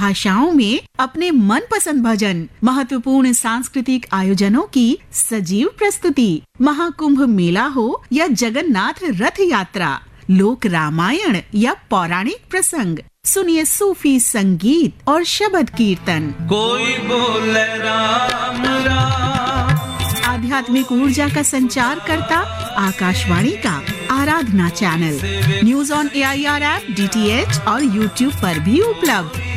भाषाओं में अपने मनपसंद भजन, महत्वपूर्ण सांस्कृतिक आयोजनों की सजीव प्रस्तुति, महाकुंभ मेला हो या जगन्नाथ रथ यात्रा, लोक रामायण या पौराणिक प्रसंग, सुनिए सूफी संगीत और शबद कीर्तन। कोई बोले राम राम। आध्यात्मिक ऊर्जा का संचार करता आकाशवाणी का आराधना channel, news on AIR app, DTH और YouTube पर भी उपलब्ध।